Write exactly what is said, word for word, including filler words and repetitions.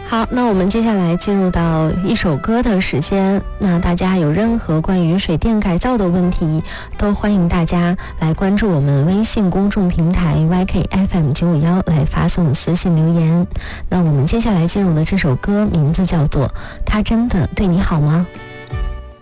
好，那我们接下来进入到一首歌的时间。那大家有任何关于水电改造的问题，都欢迎大家来关注我们微信公众平台 Y K F M 九五一来发送私信留言。那我们接下来进入的这首歌名字叫做《他真的对你好吗》。